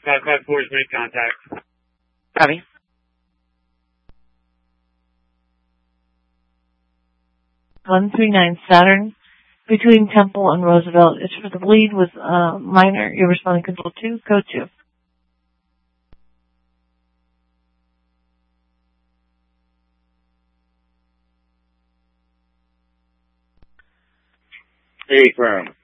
554 has made contact. Copy. Saturn between Temple and Roosevelt. It's for the bleed with minor. You're responding control 2, code 2. Hey, firm.